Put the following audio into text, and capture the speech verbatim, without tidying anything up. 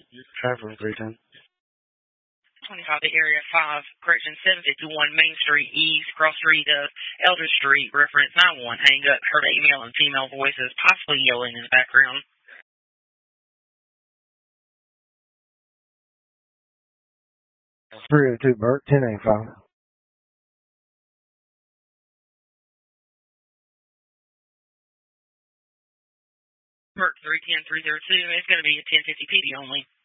Trevor three ten. twenty-five to Area five, correction seven fifty-one Main Street East, cross street of Elder Street, reference nine one, hang up, heard a male and female voices, possibly yelling in the background. three oh two Burt, ten eighty-five. Burt three ten three oh two, it's going to be a ten fifty P D only.